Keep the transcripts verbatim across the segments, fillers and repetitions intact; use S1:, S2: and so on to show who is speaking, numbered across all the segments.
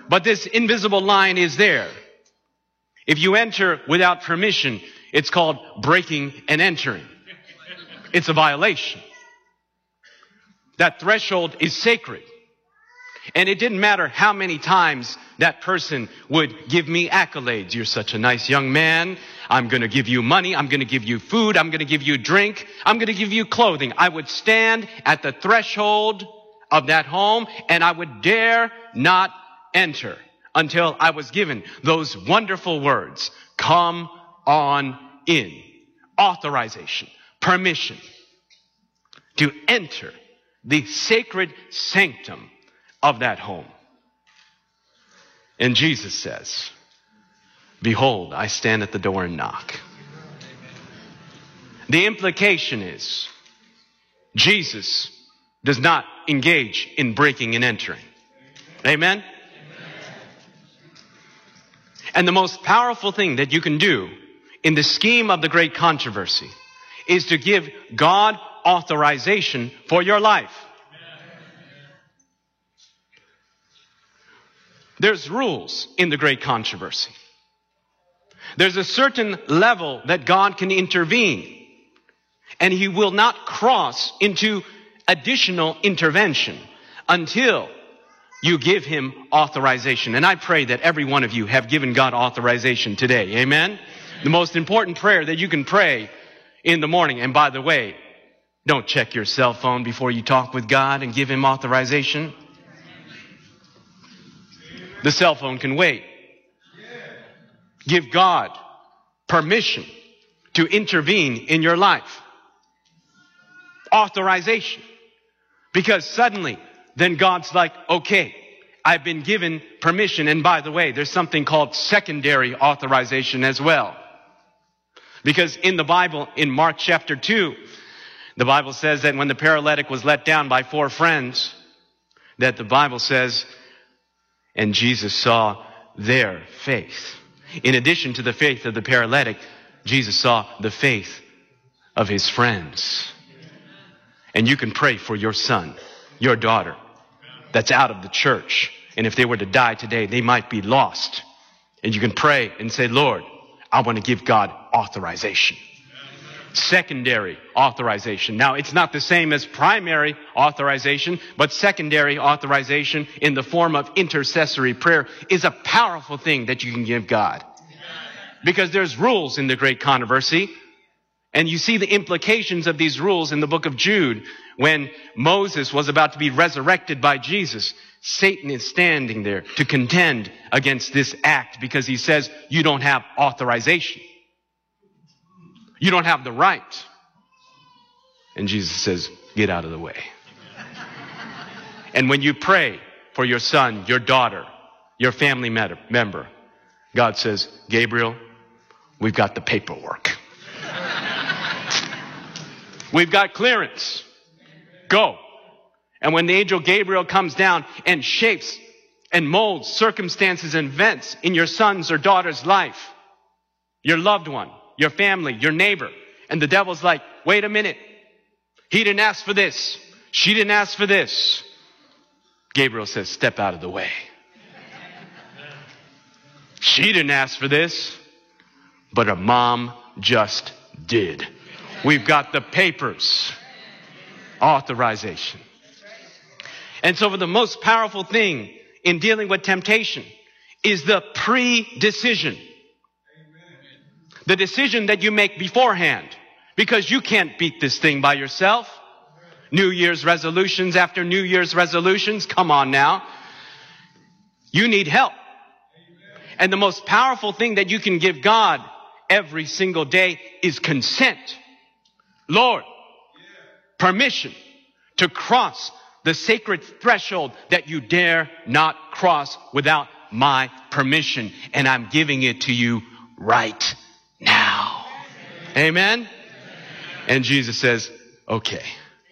S1: but this invisible line is there. If you enter without permission, it's called breaking and entering. It's a violation. That threshold is sacred. And it didn't matter how many times that person would give me accolades. You're such a nice young man. I'm going to give you money. I'm going to give you food. I'm going to give you drink. I'm going to give you clothing. I would stand at the threshold of that home and I would dare not enter until I was given those wonderful words. Come on in. Authorization, permission to enter the sacred sanctum of that home. And Jesus says, behold, I stand at the door and knock. The implication is Jesus does not engage in breaking and entering. Amen? And the most powerful thing that you can do in the scheme of the great controversy is to give God authorization for your life. There's rules in the great controversy. There's a certain level that God can intervene, and he will not cross into additional intervention until you give him authorization. And I pray that every one of you have given God authorization today. Amen? The most important prayer that you can pray in the morning. And by the way, don't check your cell phone before you talk with God and give him authorization. The cell phone can wait. Give God permission to intervene in your life. Authorization. Because suddenly, then God's like, okay, I've been given permission. And by the way, there's something called secondary authorization as well. Because in the Bible, in Mark chapter two, the Bible says that when the paralytic was let down by four friends, that the Bible says, and Jesus saw their faith. In addition to the faith of the paralytic, Jesus saw the faith of his friends. And you can pray for your son, your daughter, that's out of the church. And if they were to die today, they might be lost. And you can pray and say, Lord, I want to give God authorization. Secondary authorization. Now, it's not the same as primary authorization, but secondary authorization in the form of intercessory prayer is a powerful thing that you can give God. Because there's rules in the great controversy. And you see the implications of these rules in the book of Jude. When Moses was about to be resurrected by Jesus, Satan is standing there to contend against this act because he says, you don't have authorization. You don't have the right. And Jesus says, get out of the way. And when you pray for your son, your daughter, your family member, God says, Gabriel, we've got the paperwork. We've got clearance. Go. And when the angel Gabriel comes down and shapes and molds circumstances and events in your son's or daughter's life, your loved one, your family, your neighbor, and the devil's like, wait a minute. He didn't ask for this. She didn't ask for this. Gabriel says, step out of the way. She didn't ask for this, but her mom just did. We've got the papers. Authorization. And so the most powerful thing in dealing with temptation is the pre-decision. The decision that you make beforehand. Because you can't beat this thing by yourself. New Year's resolutions after New Year's resolutions. Come on now. You need help. And the most powerful thing that you can give God every single day is consent. Lord, permission to cross the sacred threshold that you dare not cross without my permission. And I'm giving it to you right now. Amen? And Jesus says, okay.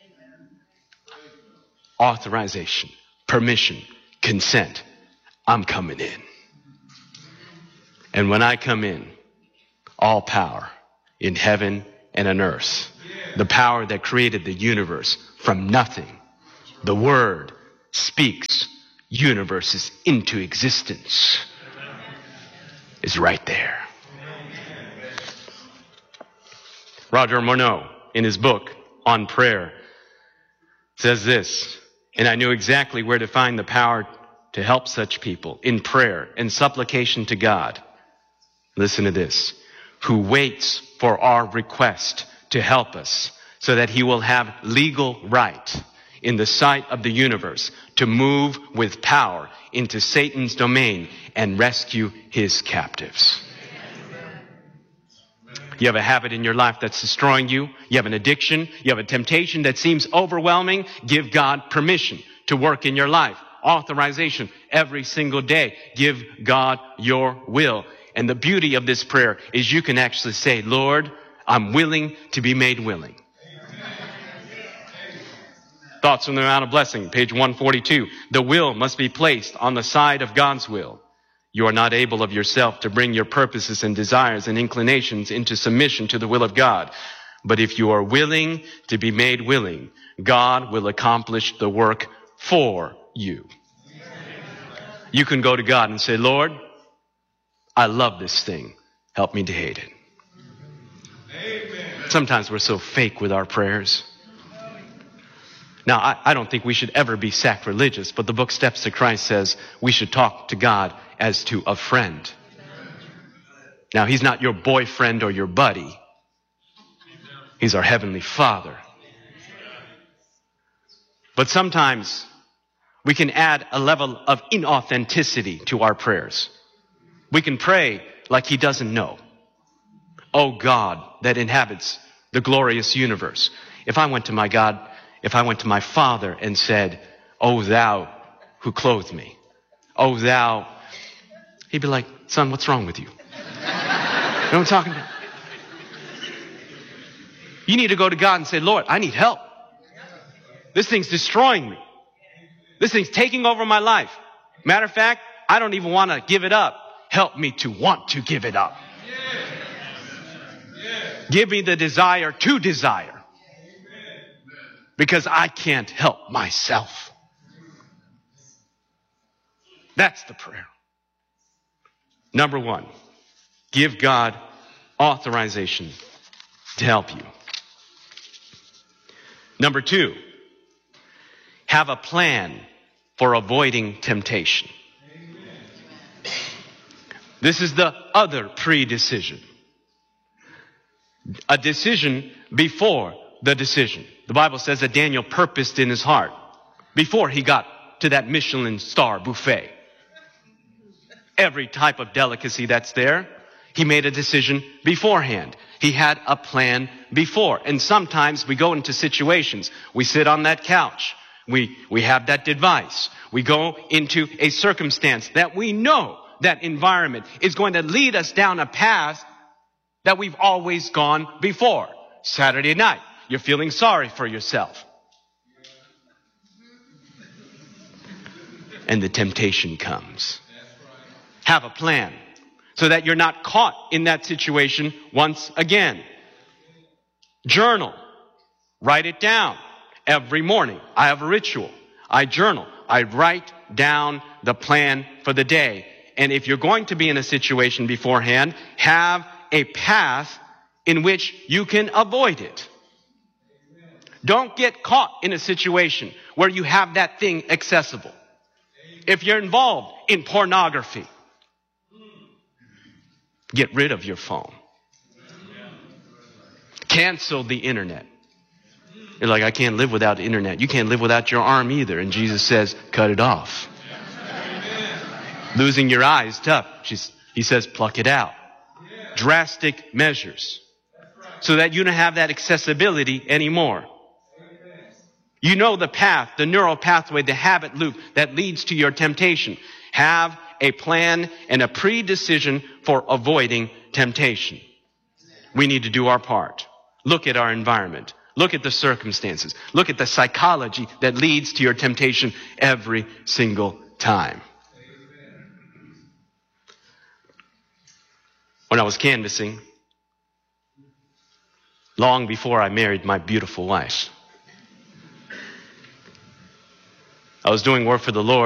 S1: Authorization, permission, consent. I'm coming in. And when I come in, all power in heaven and on earth, the power that created the universe from nothing, the Word speaks universes into existence is right there. Roger Morneau, in his book on prayer, says this, and I knew exactly where to find the power to help such people in prayer and supplication to God. Listen to this. Who waits for our request to help us so that he will have legal right in the sight of the universe to move with power into Satan's domain and rescue his captives. You have a habit in your life that's destroying you. You have an addiction. You have a temptation that seems overwhelming. Give God permission to work in your life. Authorization every single day. Give God your will. And the beauty of this prayer is you can actually say, Lord, I'm willing to be made willing. Thoughts from the Mount of Blessing, page one forty-two. The will must be placed on the side of God's will. You are not able of yourself to bring your purposes and desires and inclinations into submission to the will of God. But if you are willing to be made willing, God will accomplish the work for you. You can go to God and say, Lord, I love this thing. Help me to hate it. Amen. Sometimes we're so fake with our prayers. Now, I, I don't think we should ever be sacrilegious, but the book Steps to Christ says we should talk to God as to a friend. Now, he's not your boyfriend or your buddy. He's our Heavenly Father. But sometimes we can add a level of inauthenticity to our prayers. We can pray like he doesn't know. Oh God that inhabits the glorious universe. If I went to my God, if I went to my Father and said, oh thou who clothed me, oh thou, he'd be like, son, what's wrong with you? You know what I'm talking about? You need to go to God and say, Lord, I need help. This thing's destroying me. This thing's taking over my life. Matter of fact, I don't even want to give it up. Help me to want to give it up. Give me the desire to desire. Because I can't help myself. That's the prayer. Number one, give God authorization to help you. Number two, have a plan for avoiding temptation. This is the other pre-decision. A decision before the decision. The Bible says that Daniel purposed in his heart before he got to that Michelin star buffet. Every type of delicacy that's there, he made a decision beforehand. He had a plan before. And sometimes we go into situations. We sit on that couch. We, we have that device. We go into a circumstance that we know that environment is going to lead us down a path that we've always gone before. Saturday night, you're feeling sorry for yourself. And the temptation comes. Have a plan so that you're not caught in that situation once again. Journal. Write it down. Every morning, I have a ritual. I journal. I write down the plan for the day. And if you're going to be in a situation beforehand, have a path in which you can avoid it. Don't get caught in a situation where you have that thing accessible. If you're involved in pornography, get rid of your phone. Cancel the internet. You're like, I can't live without the internet. You can't live without your arm either. And Jesus says, cut it off. Losing your eye is tough. He says, pluck it out. Drastic measures so that you don't have that accessibility anymore. You know the path, the neural pathway, the habit loop that leads to your temptation. Have a plan and a pre-decision for avoiding temptation. We need to do our part. Look at our environment. Look at the circumstances. Look at the psychology that leads to your temptation every single time. When I was canvassing, long before I married my beautiful wife, I was doing work for the Lord.